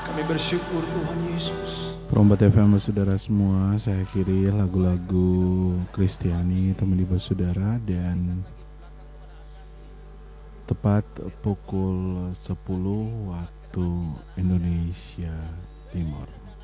Kami bersyukur Tuhan Yesus. Perombat FM saudara semua, saya akhiri lagu-lagu Kristiani temani saudara dan tepat pukul 10 waktu Indonesia Timur.